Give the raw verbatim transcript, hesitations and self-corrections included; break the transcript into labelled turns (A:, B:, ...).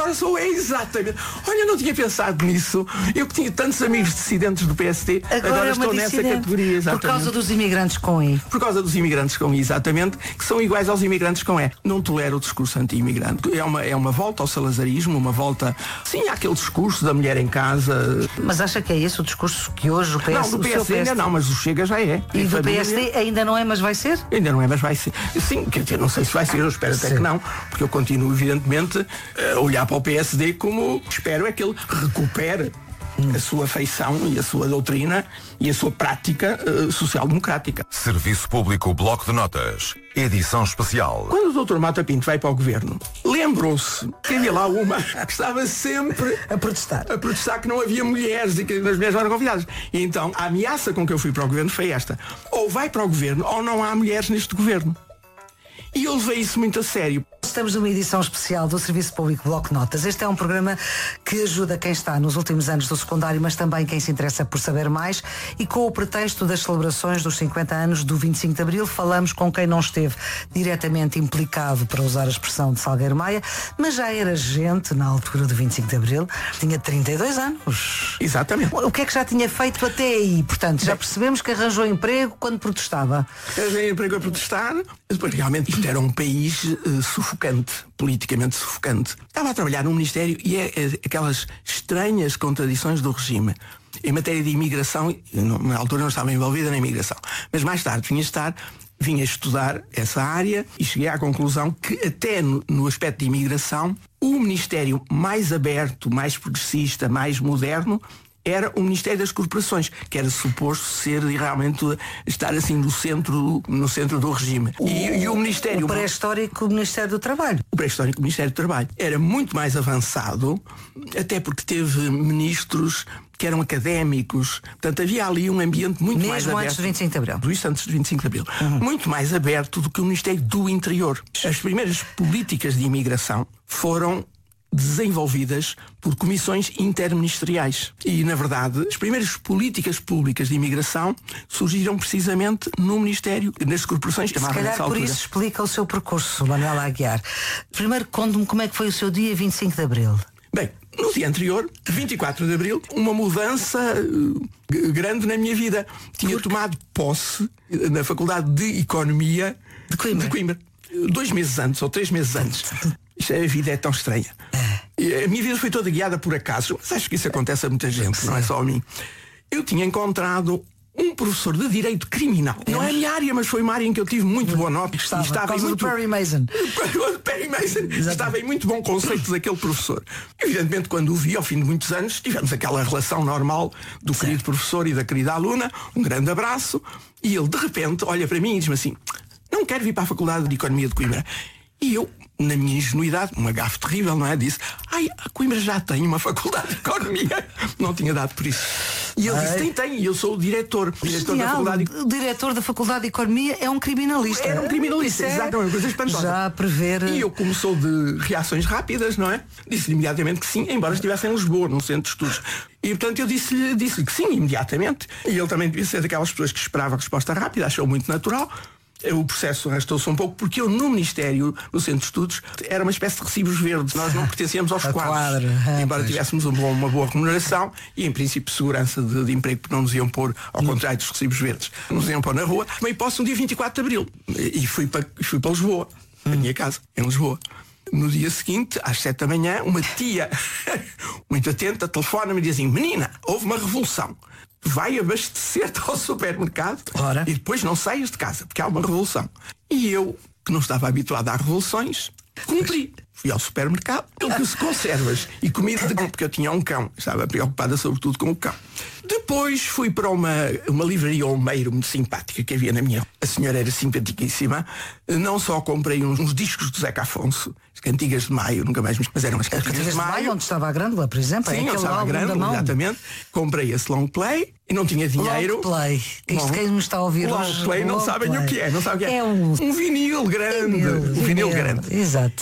A: agora sou é exatamente. Olha, não tinha pensado nisso. Eu que tinha tantos amigos dissidentes do P S D,
B: agora,
A: agora
B: é
A: estou nessa categoria. Exatamente.
B: Por causa dos imigrantes com I.
A: Por causa dos imigrantes com I, exatamente, que são iguais aos imigrantes com E. Não tolero o discurso anti-imigrante. É uma, é uma volta ao salazarismo, uma volta, sim, àquele discurso da mulher em casa.
B: Mas acha que é esse o discurso que hoje o P S D...
A: Não, do P S D ainda não, mas o Chega já é.
B: E do P S D ainda não é, mas vai ser?
A: Ainda não é, mas vai ser. Sim, quer dizer, não sei se vai ser, eu espero até que não, porque eu continuo, evidentemente, a olhar para o P S D como espero é que ele recupere hum. a sua feição e a sua doutrina e a sua prática uh, social-democrática.
C: Serviço Público Bloco de Notas, edição especial.
A: Quando o doutor Mota Pinto vai para o governo, lembrou-se que havia lá uma que estava sempre
B: a protestar.
A: A protestar que não havia mulheres e que as mulheres não eram convidadas. E então, a ameaça com que eu fui para o governo foi esta: ou vai para o governo ou não há mulheres neste governo. E eu levei isso muito a sério.
B: Estamos numa edição especial do Serviço Público Bloco de Notas. Este é um programa que ajuda quem está nos últimos anos do secundário, mas também quem se interessa por saber mais. E com o pretexto das celebrações dos cinquenta anos do vinte e cinco de Abril, falamos com quem não esteve diretamente implicado, para usar a expressão de Salgueiro Maia, mas já era gente na altura do vinte e cinco de Abril. Tinha trinta e dois anos.
A: Exatamente.
B: O que é que já tinha feito até aí? Portanto, já percebemos que arranjou emprego quando protestava.
A: Arranjei emprego a protestar. Depois, realmente, isto era um país uh, sufocante, politicamente sufocante. Estava a trabalhar num ministério e é, é aquelas estranhas contradições do regime. Em matéria de imigração, eu não, na altura não estava envolvida na imigração, mas mais tarde vinha estar, vinha estudar essa área e cheguei à conclusão que até no, no aspecto de imigração, o ministério mais aberto, mais progressista, mais moderno, era o Ministério das Corporações, que era suposto ser realmente estar assim no centro, no centro do regime.
B: O,
A: e, e o Ministério...
B: O pré-histórico Ministério do Trabalho.
A: O pré-histórico Ministério do Trabalho. Era muito mais avançado, até porque teve ministros que eram académicos. Portanto, havia ali um ambiente muito
B: Mesmo
A: mais aberto.
B: Mesmo antes do vinte e cinco de Abril.
A: Isso antes do vinte e cinco de Abril.
B: Uhum.
A: Muito mais aberto do que o Ministério do Interior. As primeiras políticas de imigração foram desenvolvidas por comissões interministeriais. E, na verdade, as primeiras políticas públicas de imigração surgiram precisamente no Ministério, nas corporações.
B: Se calhar por altura. Isso explica o seu percurso, Manuela Aguiar. Primeiro, conte-me como é que foi o seu dia vinte e cinco de Abril.
A: Bem, no dia anterior, vinte e quatro de Abril, uma mudança uh, grande na minha vida. Tinha Porque? tomado posse na Faculdade de Economia
B: de Coimbra.
A: de Coimbra. Dois meses antes, ou três meses antes. Isto, a vida é tão estranha. É. A minha vida foi toda guiada por acaso, mas acho que isso acontece a muita gente, não é só a mim. Eu tinha encontrado um professor de Direito Criminal. É. Não é a minha área, mas foi uma área em que eu tive muito boa nota.
B: Estava,
A: estava em muito...
B: Perry Mason.
A: Perry Mason. Estava em muito bom conceito daquele professor. Evidentemente, quando o vi, ao fim de muitos anos, tivemos aquela relação normal do
B: Sim.
A: querido professor e da querida aluna. Um grande abraço. E ele, de repente, olha para mim e diz-me assim: não quero vir para a Faculdade de Economia de Coimbra. E eu, na minha ingenuidade, uma gafe terrível, não é? Disse: ai, a Coimbra já tem uma Faculdade de Economia. Não tinha dado por isso. E ele ai. disse: tem, tem. E eu sou o diretor. O diretor
B: Genial.
A: da Faculdade de...
B: O diretor da Faculdade de Economia é um criminalista.
A: Era um criminalista,
B: é
A: exato, é uma coisa espantosa.
B: Já a prever...
A: E eu, como sou de reações rápidas, não é? Disse-lhe imediatamente que sim, embora estivesse em Lisboa, num centro de estudos. E, portanto, eu disse-lhe disse que sim, imediatamente. E ele também devia ser daquelas pessoas que esperava a resposta rápida, achou muito natural. O processo arrastou-se um pouco porque eu no Ministério, no Centro de Estudos, era uma espécie de recibos verdes. Nós não pertencíamos aos quadros, quadro. é, embora pois. tivéssemos um bom, uma boa remuneração e em princípio segurança de, de emprego, porque não nos iam pôr, ao contrário dos recibos verdes, nos iam pôr na rua. Tomei posse no dia vinte e quatro de Abril e fui para, fui para Lisboa, hum. a minha casa, em Lisboa. No dia seguinte, às sete da manhã, uma tia muito atenta telefona-me e diz assim: menina, houve uma revolução. Vai abastecer-te ao supermercado Ora. e depois não saias de casa, porque há uma revolução. E eu, que não estava habituado a revoluções, cumpri. Fui ao supermercado, eu disse conservas e comida de cão, porque eu tinha um cão. Estava preocupada sobretudo com o cão. Depois fui para uma, uma livraria Olmeiro muito simpática que havia na minha. A senhora era simpaticíssima. Não só comprei uns, uns discos do Zeca Afonso, as Cantigas de Maio, nunca mais me... Mas eram as Cantigas, Cantigas de Maio.
B: Maio. Onde estava a Grândola, por exemplo.
A: Sim,
B: é
A: onde estava a Grândola, exatamente. Comprei esse long play e não tinha dinheiro.
B: Long play. Isto quem me está a ouvir
A: long
B: hoje.
A: Play, não
B: long
A: sabem
B: play.
A: o que é. Não sabem o que é.
B: É um,
A: um vinil grande.
B: Vinil,
A: um vinil,
B: vinil
A: grande.
B: Exato.